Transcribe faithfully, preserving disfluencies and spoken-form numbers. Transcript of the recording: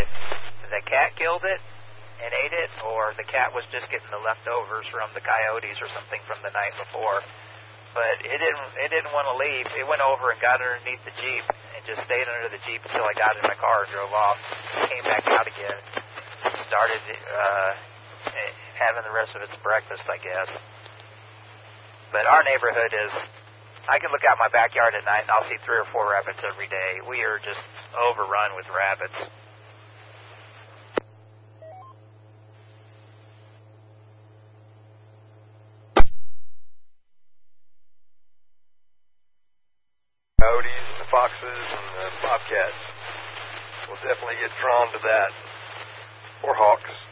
the cat killed it and ate it, or the cat was just getting the leftovers from the coyotes or something from the night before. But it didn't it didn't want to leave. It went over and got underneath the Jeep and just stayed under the Jeep until I got in my car and drove off. Came back out again. Started uh, having the rest of its breakfast, I guess. But our neighborhood is, I can look out my backyard at night and I'll see three or four rabbits every day. We are just overrun with rabbits. Coyotes and the foxes and the bobcats will definitely get drawn to that. Or hawks.